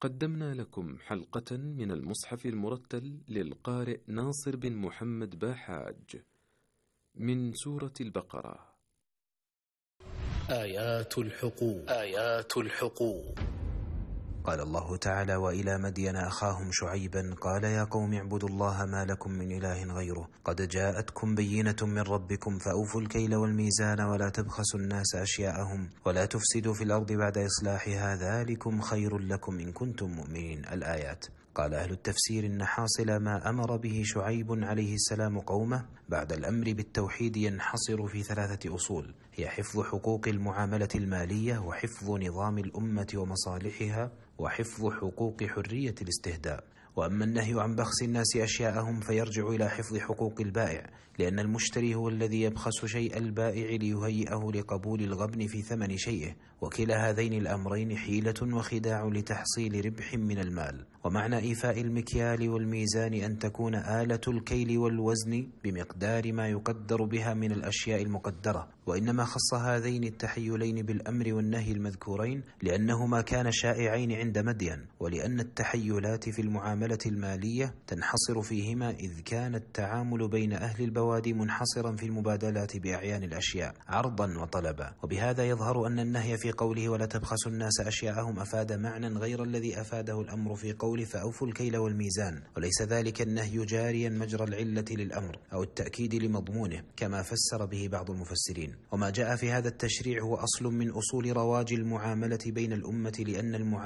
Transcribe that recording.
قدمنا لكم حلقة من المصحف المرتل للقارئ ناصر بن محمد باحاج من سورة البقرة. آيات الحقوق. قال الله تعالى: وإلى مدين أخاهم شعيبا قال يا قوم اعبدوا الله ما لكم من إله غيره قد جاءتكم بينة من ربكم فأوفوا الكيل والميزان ولا تبخسوا الناس أشياءهم ولا تفسدوا في الأرض بعد إصلاحها ذلكم خير لكم إن كنتم مؤمنين. الآيات. قال أهل التفسير إن حاصل ما أمر به شعيب عليه السلام قومه بعد الأمر بالتوحيد ينحصر في 3 أصول، هي حفظ حقوق المعاملة المالية، وحفظ نظام الأمة ومصالحها، وحفظ حقوق حرية الاستهداء. وأما النهي عن بخس الناس أشياءهم فيرجع إلى حفظ حقوق البائع، لأن المشتري هو الذي يبخس شيء البائع ليهيئه لقبول الغبن في ثمن شيئه، وكلا هذين الأمرين حيلة وخداع لتحصيل ربح من المال. ومعنى إيفاء المكيال والميزان أن تكون آلة الكيل والوزن بمقدار ما يقدر بها من الأشياء المقدرة، وإنما خص هذين التحيلين بالأمر والنهي المذكورين لأنهما كان شائعين عند مدين، ولأن التحيلات في المعاملة المالية تنحصر فيهما، إذ كان التعامل بين أهل البوادي منحصرا في المبادلات بأعيان الأشياء عرضا وطلبا. وبهذا يظهر أن النهي في قوله ولا تبخسوا الناس أشياءهم أفاد معنى غير الذي أفاده الأمر في قوله فأوفوا الكيل والميزان، وليس ذلك النهي جاريا مجرى العلة للأمر أو التأكيد لمضمونه كما فسر به بعض المفسرين. وما جاء في هذا التشريع هو أصل من أصول رواج المعاملة بين الأمة، لأن